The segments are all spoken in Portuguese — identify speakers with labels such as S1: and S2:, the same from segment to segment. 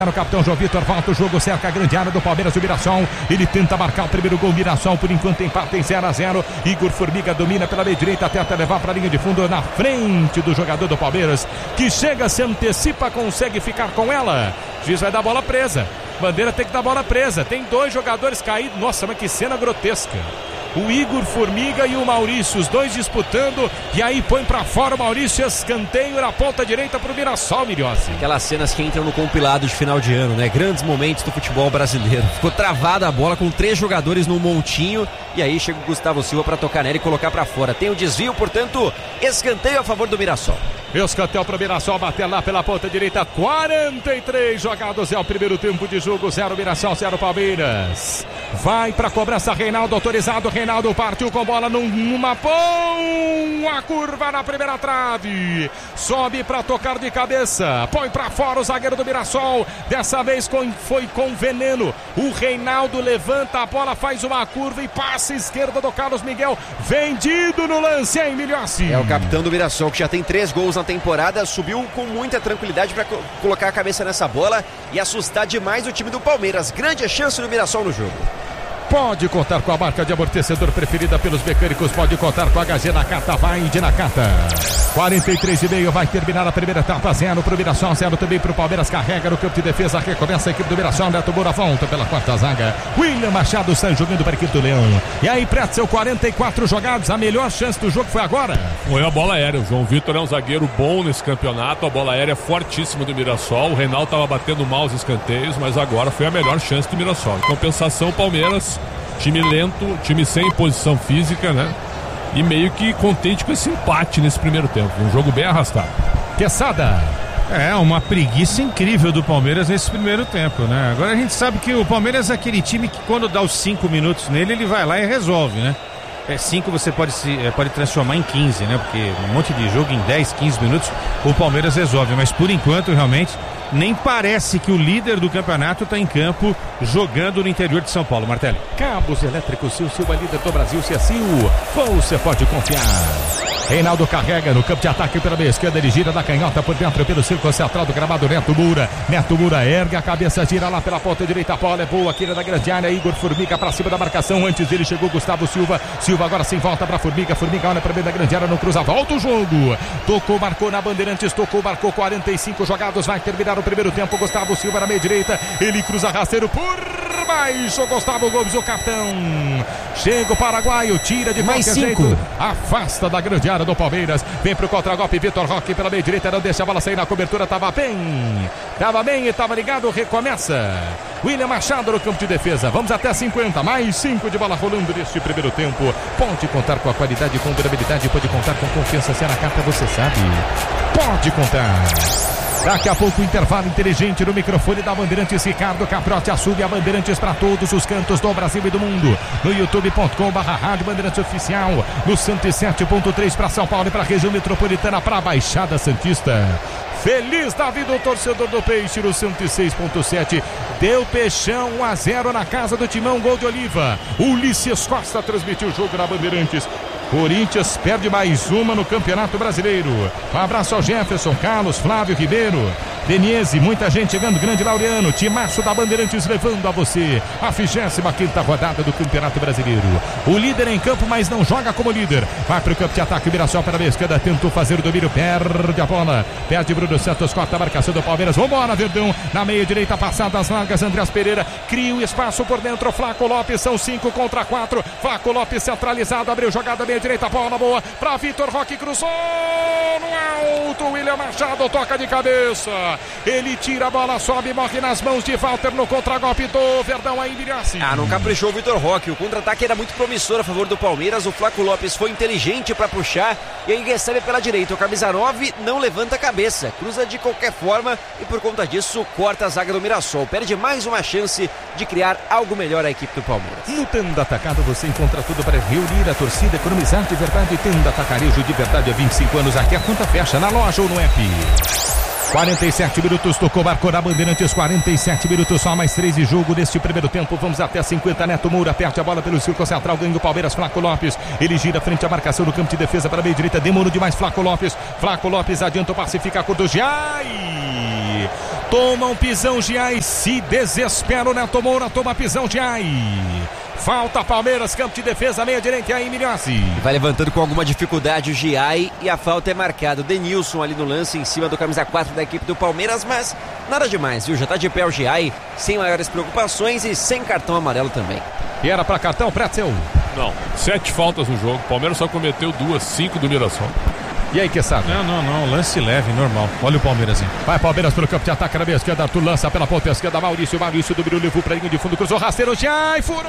S1: O capitão João Vitor volta o jogo, cerca a grande área do Palmeiras, o Mirassol. Ele tenta marcar o primeiro gol, Mirassol por enquanto empata em 0-0. Igor Formiga domina pela meia direita, tenta levar para a linha de fundo na frente do jogador do Palmeiras, que chega, se antecipa, consegue ficar com ela. O juiz vai dar bola presa. Bandeira tem que dar bola presa. Tem dois jogadores caídos. Nossa, mas que cena grotesca. O Igor Formiga e o Maurício, os dois disputando, e aí põe pra fora o Maurício, escanteio na ponta direita pro Mirassol, Miriossi.
S2: Aquelas cenas que entram no compilado de final de ano, né? Grandes momentos do futebol brasileiro. Ficou travada a bola com 3 jogadores no montinho, e aí chega o Gustavo Silva pra tocar nela e colocar pra fora. Tem o desvio, portanto, escanteio a favor do Mirassol.
S1: Escanteio pro Mirassol, bater lá pela ponta direita, 43 jogados, é o primeiro tempo de jogo, 0 Mirassol, 0 Palmeiras. Vai pra cobrança, Reinaldo autorizado, Reinaldo partiu com bola numa boa curva na primeira trave, sobe pra tocar de cabeça, põe pra fora o zagueiro do Mirassol, dessa vez foi com veneno, o Reinaldo levanta a bola, faz uma curva e passa esquerda do Carlos Miguel, vendido no lance, hein, Milhossi?
S2: É o capitão do Mirassol, que já tem 3 gols na temporada, subiu com muita tranquilidade para colocar a cabeça nessa bola e assustar demais o time do Palmeiras. Grande chance do Mirassol no jogo.
S1: Pode contar com a marca de amortecedor preferida pelos mecânicos, pode contar com a HG Nakata, vai de Nakata. 43,5 vai terminar a primeira etapa, 0 pro Mirassol, 0 também pro Palmeiras, carrega no campo de defesa, recomeça a equipe do Mirassol, Neto Moura volta pela quarta zaga, William Machado sai jogando para a equipe do Leão. E aí, Pretzel, 44 jogados, a melhor chance do jogo foi agora.
S3: Foi a bola aérea, o João Vitor é um zagueiro bom nesse campeonato, a bola aérea é fortíssima do Mirassol, o Reinaldo estava batendo mal os escanteios, mas agora foi a melhor chance do Mirassol. Em compensação, o Palmeiras, time lento, time sem posição física, né? E meio que contente com esse empate nesse primeiro tempo. Um jogo bem arrastado.
S1: Quesada.
S4: É, uma preguiça incrível do Palmeiras nesse primeiro tempo, né? Agora a gente sabe que o Palmeiras é aquele time que quando dá os 5 minutos nele, ele vai lá e resolve, né? 5 você pode transformar em 15, né? Porque um monte de jogo em 10, 15 minutos o Palmeiras resolve. Mas por enquanto, realmente, nem parece que o líder do campeonato está em campo jogando no interior de São Paulo. Martelli.
S1: Cabos elétricos, Sil é líder do Brasil, se é Sil, você pode confiar. Reinaldo carrega no campo de ataque pela meia esquerda, ele gira da canhota por dentro pelo círculo central do gramado, Neto Moura ergue a cabeça, gira lá pela ponta direita, a bola é boa, aqui da grande área, Igor Formiga pra cima da marcação, antes dele chegou Gustavo Silva agora sim volta pra Formiga olha pra meio da grande área, no cruza, volta o jogo, tocou, marcou na Bandeirantes, marcou 45 jogados, vai terminar o primeiro tempo, Gustavo Silva na meia direita, ele cruza rasteiro por baixo, Gustavo Gomes, o capitão, chega o paraguaio, tira de
S2: mais
S1: qualquer
S2: 5.
S1: jeito, afasta da grande área do Palmeiras, vem pro contra-golpe, Vitor Roque pela meia direita, não deixa a bola sair na cobertura, tava bem e tava ligado, recomeça, William Machado no campo de defesa, vamos até 50, mais 5 de bola rolando neste primeiro tempo, pode contar com a qualidade, com durabilidade, pode contar com confiança, se é na carta você sabe, pode contar. Daqui a pouco, intervalo inteligente no microfone da Bandeirantes, Ricardo Caprotti assume a Bandeirantes para todos os cantos do Brasil e do mundo. No youtube.com/Rádio Bandeirantes Oficial, no 107.3 para São Paulo e para a região metropolitana, para a Baixada Santista. Feliz da vida o torcedor do Peixe no 106.7. Deu Peixão 1-0 na casa do Timão, gol de Oliva. Ulisses Costa transmitiu o jogo na Bandeirantes. Corinthians perde mais uma no Campeonato Brasileiro. Um abraço ao Jefferson, Carlos, Flávio Ribeiro, Denise, muita gente chegando, grande Laureano, timaço da Bandeirantes levando a você a 25ª rodada do Campeonato Brasileiro. O líder em campo, mas não joga como líder. Vai para o campo de ataque, o Mirassol para a esquerda, tentou fazer o domínio, perde a bola, perde Bruno Santos, corta a marcação do Palmeiras, vambora Verdão, na meia direita, passadas largas, Andreas Pereira, cria o espaço por dentro, Flaco Lopes, são 5 contra 4, Flaco Lopes centralizado, abriu jogada meia direita, bola boa para Vitor Roque, cruzou no alto, William Machado toca de cabeça, ele tira a bola, sobe, morre nas mãos de Walter no contra-golpe do Verdão aí, Miriassi.
S2: Não caprichou o Vitor Roque, o contra-ataque era muito promissor a favor do Palmeiras, o Flaco Lopes foi inteligente para puxar e aí recebe pela direita, o camisa 9 não levanta a cabeça, cruza de qualquer forma e por conta disso corta a zaga do Mirassol, perde mais uma chance de criar algo melhor a equipe do Palmeiras.
S1: No Tenda Atacado você encontra tudo para reunir a torcida, economizar de verdade. Tenda Atacarejo de verdade há 25 anos, aqui a conta fecha na loja ou no app. 47 minutos, tocou, marcou na Bandeirantes, 47 minutos, só mais 3 de jogo neste primeiro tempo, vamos até 50, Neto Moura, perde a bola pelo círculo central, ganha o Palmeiras, Flaco Lopes, ele gira frente à marcação no campo de defesa para a meia direita, demorou demais Flaco Lopes adianta o passe, fica a Cordogiai, Toma um pisão Giai, se desespera o Neto Moura, toma pisão Giai. Falta Palmeiras, campo de defesa, meia direita aí, Milhozzi.
S2: Vai levantando com alguma dificuldade o Giai e a falta é marcada. O Denilson ali no lance em cima do camisa 4 da equipe do Palmeiras, mas nada demais, viu? Já tá de pé o Giai, sem maiores preocupações e sem cartão amarelo também.
S1: E era pra cartão, Pretzel?
S3: Não, 7 faltas no jogo. O Palmeiras só cometeu 2, 5 do Mirassol.
S1: E aí, que sabe?
S4: Não, lance leve, normal. Olha o Palmeiras aí.
S1: Vai Palmeiras pelo campo de ataque na meia esquerda, Arthur lança pela ponta esquerda, Maurício do Biru levou pra linha de fundo, cruzou rasteiro, Giai furou!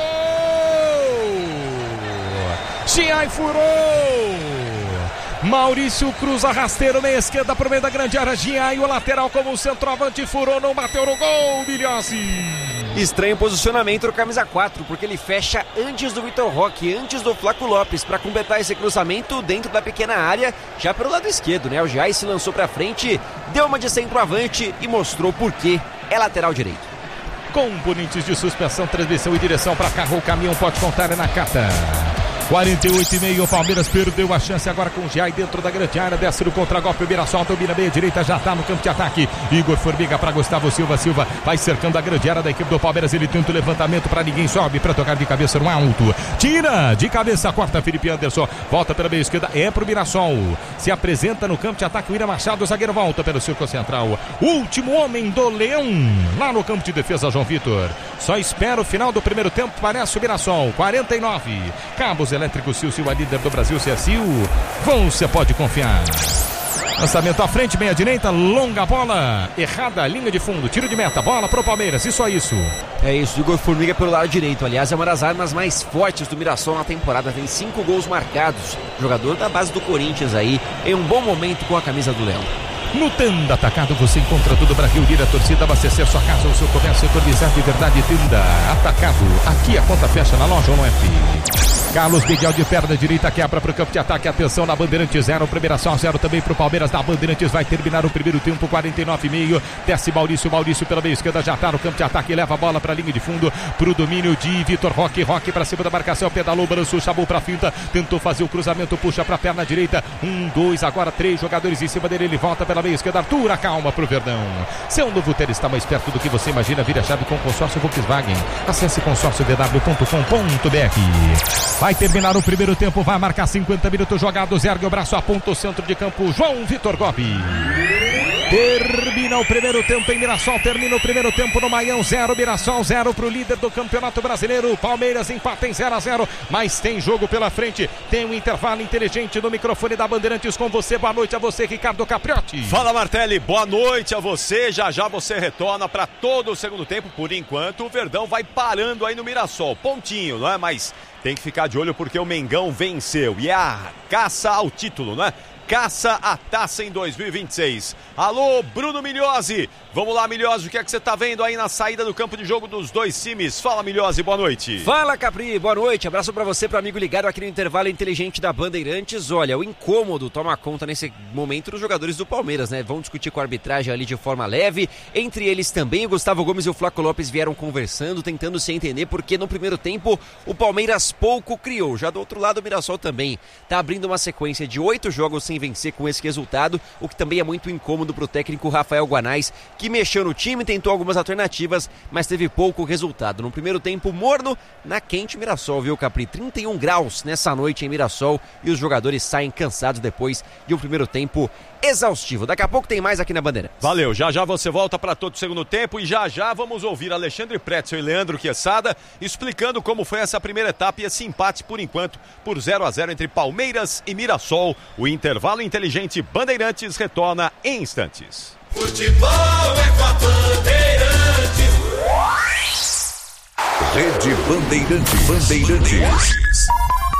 S1: Giai furou! Maurício cruza rasteiro, meia esquerda pro meio da grande área, Giai, o lateral como centroavante, furou, não bateu no gol, Milhozzi.
S2: Estranho posicionamento do camisa 4, porque ele fecha antes do Vitor Roque, antes do Flaco Lopes, para completar esse cruzamento dentro da pequena área, já pelo lado esquerdo, né? O Giai se lançou para frente, deu uma de centroavante e mostrou por que é lateral direito.
S1: Componentes de suspensão, transmissão e direção para carro, o caminhão pode contar é na Cata. 48,5, o Palmeiras perdeu a chance agora com o Giai dentro da grande área, desce no contragolpe, o Mirassol domina meia direita, já tá no campo de ataque, Igor Formiga para Gustavo Silva, vai cercando a grande área da equipe do Palmeiras, ele tenta o levantamento para ninguém, sobe para tocar de cabeça no alto, tira de cabeça, corta Felipe Anderson, volta pela meia esquerda, é pro Mirassol, se apresenta no campo de ataque, o William Machado, o zagueiro volta pelo círculo central, último homem do Leão, lá no campo de defesa, João Vitor, só espera o final do primeiro tempo, parece o Mirassol, 49, Cabos Elétrico Silcio, a líder do Brasil, CSU. Você pode confiar. Lançamento à frente, meia direita, longa bola, errada, linha de fundo, tiro de meta, bola pro Palmeiras, e só isso.
S2: É isso, Igor Formiga pelo lado direito, aliás é uma das armas mais fortes do Mirassol na temporada, tem 5 gols marcados, jogador da base do Corinthians aí, em um bom momento com a camisa do Leão.
S1: No Tenda Atacado você encontra tudo para reunir a torcida, abastecer sua casa ou seu comércio, economizar de verdade. Tenda Atacado, aqui a conta fecha na loja ou no F. Carlos Miguel de perna direita quebra para o campo de ataque, atenção na Bandeirantes 0, primeira só 0 também para o Palmeiras, na Bandeirantes vai terminar o primeiro tempo, 49,5, desce Maurício pela meia esquerda, já está no campo de ataque, leva a bola para a linha de fundo, para o domínio de Vitor Roque para cima da marcação, pedalou, balançou, chamou para a finta, tentou fazer o cruzamento, puxa para a perna direita, 1, 2, agora 3 jogadores em cima dele, ele volta pela meia esquerda, Arthur, calma para o Verdão, seu novo ter está mais perto do que você imagina, vira a chave com o consórcio Volkswagen, acesse consórciovw.com.br. Vai terminar o primeiro tempo, vai marcar 50 minutos jogados, ergue o braço, aponta o centro de campo, João Vitor Gobi. Termina o primeiro tempo em Mirassol, termina o primeiro tempo no Maião, 0, Mirassol 0 para o líder do Campeonato Brasileiro, Palmeiras empata em 0-0, mas tem jogo pela frente, tem um intervalo inteligente no microfone da Bandeirantes com você, boa noite a você, Ricardo Capriotti.
S5: Fala Martelli, boa noite a você, já você retorna para todo o segundo tempo, por enquanto o Verdão vai parando aí no Mirassol, pontinho, não é? Mas tem que ficar de olho porque o Mengão venceu e é a caça ao título, não é? Caça a taça em 2026. Alô, Bruno Milhozzi. Vamos lá, Milhozzi, o que é que você tá vendo aí na saída do campo de jogo dos dois times? Fala, Milhozzi, boa noite.
S2: Fala, Capri, boa noite. Abraço pra você, pro amigo ligado aqui no intervalo inteligente da Bandeirantes. Olha, o incômodo toma conta nesse momento dos jogadores do Palmeiras, né? Vão discutir com a arbitragem ali de forma leve. Entre eles também o Gustavo Gomes e o Flaco Lopes vieram conversando, tentando se entender, porque no primeiro tempo o Palmeiras pouco criou. Já do outro lado o Mirassol também tá abrindo uma sequência de 8 jogos sem vencer com esse resultado, o que também é muito incômodo pro técnico Rafael Guanais, que mexeu no time, tentou algumas alternativas, mas teve pouco resultado. No primeiro tempo morno, na quente Mirassol, viu, Capri? 31 graus nessa noite em Mirassol e os jogadores saem cansados depois de um primeiro tempo exaustivo. Daqui a pouco tem mais aqui na Bandeira.
S5: Valeu, já você volta para todo o segundo tempo e já vamos ouvir Alexandre Pretzel e Leandro Quesada explicando como foi essa primeira etapa e esse empate por enquanto por 0-0 entre Palmeiras e Mirassol. O intervalo inteligente Bandeirantes retorna em instantes.
S6: Futebol é com a Bandeirantes.
S7: Rede Bandeirantes.